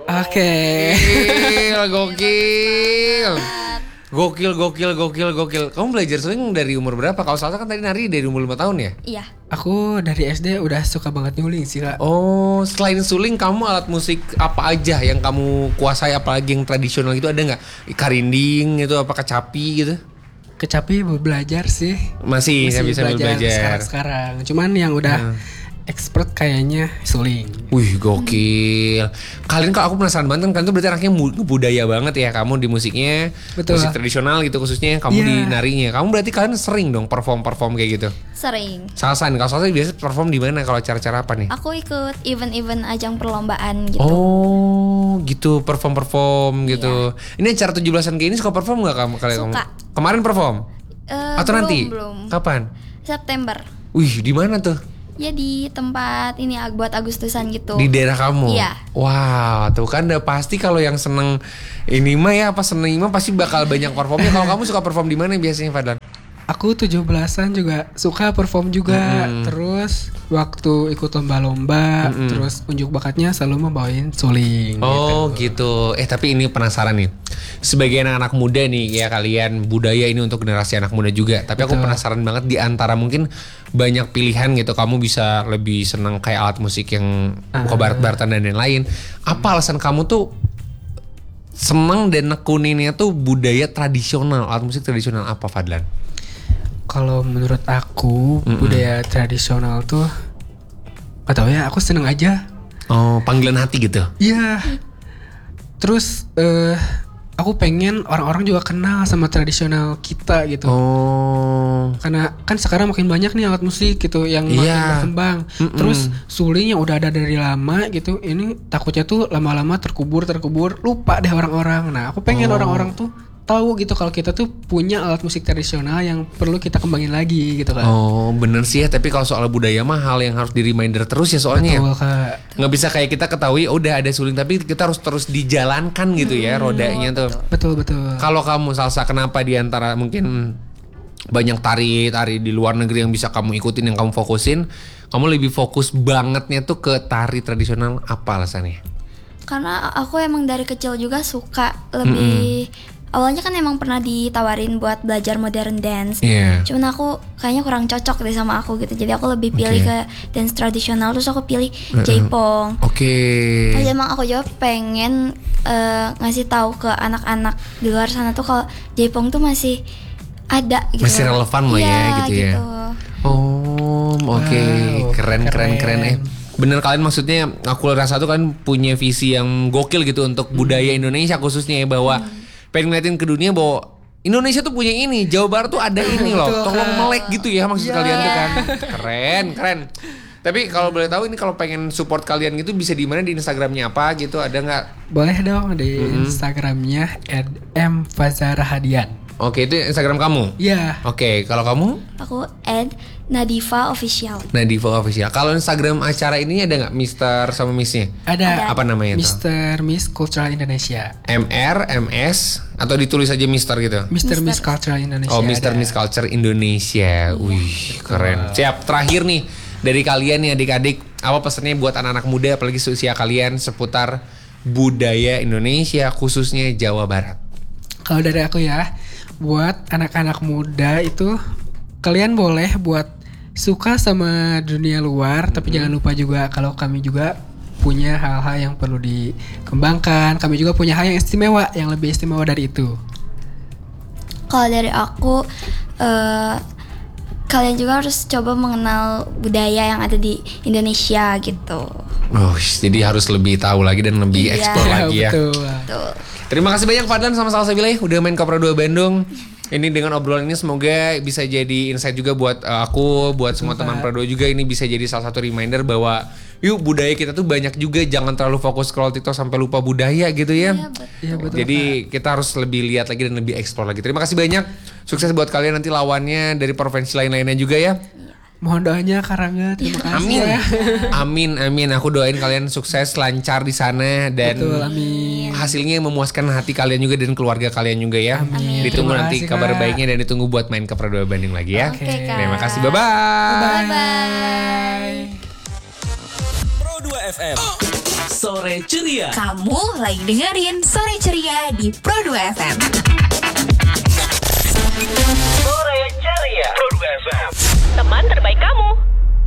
Oke. Gokil. Gokil. Kamu belajar swing dari umur berapa? Kalau Salsa kan tadi nari dari umur 5 tahun ya? Iya. Aku dari SD udah suka banget nyuling sih Kak. Oh, selain suling kamu alat musik apa aja yang kamu kuasai, apalagi yang tradisional gitu ada nggak? Karinding itu apa kecapi gitu? Kecapi belajar sih. Masih saya bisa belajar. Sekarang. Cuman yang udah expert kayaknya suling. Wih gokil. Kalian kalau aku penasaran banget kan tuh berarti anaknya budaya banget ya kamu di musiknya. Betul. Musik tradisional gitu khususnya kamu di narinya. Kamu berarti kalian sering dong perform kayak gitu. Sering. Salsa nih, kalau Salsa biasa perform di mana kalau acara-acara apa nih? Aku ikut event-event ajang perlombaan gitu. Oh gitu, perform gitu. Ini acara 17-an kayak ini suka perform gak kamu? Suka. Kemarin perform? Atau nanti? Belum. Kapan? September. Wih di mana tuh? Ya di tempat ini buat Agustusan gitu. Di daerah kamu? Iya. Wah tuh kan udah pasti kalau yang seneng ini mah ya seneng ini mah pasti bakal banyak performnya. Kalau kamu suka perform di mana biasanya Fadlan? Aku 17-an juga suka perform juga. Terus waktu ikut lomba-lomba, terus unjuk bakatnya selalu membawain suling. Oh gitu. Tapi ini penasaran nih. Sebagai anak muda nih ya kalian, budaya ini untuk generasi anak muda juga. Tapi aku penasaran banget di antara mungkin banyak pilihan gitu. Kamu bisa lebih senang kayak alat musik yang ke barat-baratan dan lain-lain. Apa alasan kamu tuh senang dan nekuninnya tuh budaya tradisional, alat musik tradisional apa Fadlan? Kalau menurut aku budaya tradisional tuh gak tau ya, aku seneng aja. Oh, panggilan hati gitu. Iya. Terus aku pengen orang-orang juga kenal sama tradisional kita gitu. Oh. Karena kan sekarang makin banyak nih alat musik gitu yang makin berkembang. Terus suling yang udah ada dari lama gitu, ini takutnya tuh lama-lama terkubur, lupa deh orang-orang. Nah, aku pengen orang-orang tuh tahu gitu kalau kita tuh punya alat musik tradisional yang perlu kita kembangin lagi gitu kan. Oh bener sih ya, tapi kalau soal budaya mah hal yang harus di reminder terus ya soalnya. Betul Kak. Nggak bisa kayak kita ketahui udah ada suling tapi kita harus terus dijalankan gitu ya rodanya tuh. Betul. Kalau kamu Salsa kenapa di antara mungkin banyak tari di luar negeri yang bisa kamu ikutin yang kamu fokusin, kamu lebih fokus bangetnya tuh ke tari tradisional, apa alasannya? Karena aku emang dari kecil juga suka lebih. Awalnya kan emang pernah ditawarin buat belajar modern dance. Cuman aku kayaknya kurang cocok deh sama aku gitu. Jadi aku lebih pilih ke dance tradisional. Terus aku pilih Jaipong. Jadi emang aku juga pengen ngasih tahu ke anak-anak di luar sana tuh kalau Jaipong tuh masih ada gitu. Masih relevan loh ya gitu ya. Oh keren. Bener kalian maksudnya aku rasa tuh kan punya visi yang gokil gitu untuk budaya Indonesia khususnya ya, bahwa pengen ngeliatin ke dunia bahwa Indonesia tuh punya ini, Jawa Barat tuh ada ini loh. Tolong melek gitu ya maksud kalian tuh kan. Keren. Tapi kalau boleh tahu ini kalau pengen support kalian gitu bisa di mana, di Instagramnya apa gitu, ada nggak? Boleh dong di Instagramnya @mfazarahadian. Oke, itu Instagram kamu? Iya. Oke, kalau kamu? Aku @Nadifa Official. Nadifa Official. Kalau Instagram acara ini ada nggak Mister sama Missnya? Ada. Apa namanya itu? Miss Cultural Indonesia. MR, MS, atau ditulis aja Mister gitu? Miss Cultural Indonesia. Oh, Miss Culture Indonesia. Wih, keren. Siap. Terakhir nih dari kalian nih adik-adik, apa pesannya buat anak-anak muda apalagi seusia kalian seputar budaya Indonesia khususnya Jawa Barat? Kalau dari aku ya, buat anak-anak muda itu kalian boleh buat suka sama dunia luar, tapi jangan lupa juga kalau kami juga punya hal-hal yang perlu dikembangkan. Kami juga punya hal yang istimewa, yang lebih istimewa dari itu. Kalau dari aku, kalian juga harus coba mengenal budaya yang ada di Indonesia gitu. Oh, jadi harus lebih tahu lagi dan lebih explore lagi ya. Betul. Terima kasih banyak Fadlan sama Salsa Wilayah udah main Kopra 2 Bandung. Ini dengan obrolan ini semoga bisa jadi insight juga buat aku, buat semua teman Prado juga. Ini bisa jadi salah satu reminder bahwa yuk budaya kita tuh banyak juga, jangan terlalu fokus scroll TikTok sampai lupa budaya gitu ya. Iya betul. Jadi kita harus lebih lihat lagi dan lebih explore lagi. Terima kasih banyak. Sukses buat kalian nanti lawannya dari provinsi lain-lainnya juga ya. Mohon doanya Karangga, terima kasih. Amin. Aku doain kalian sukses, lancar di sana dan betul, amin. Hasilnya memmuaskan hati kalian juga dan keluarga kalian juga ya. Amin. Ditunggu nanti kabar baiknya dan ditunggu buat main ke Prado Bandung lagi ya. Oke, Kak. Terima kasih, bye-bye. Bye-bye. Pro 2 FM. Sore Ceria. Kamu lagi dengerin Sore Ceria di Pro 2 FM.